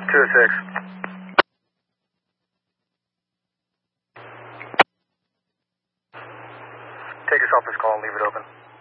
206. Take us off this call and leave it open.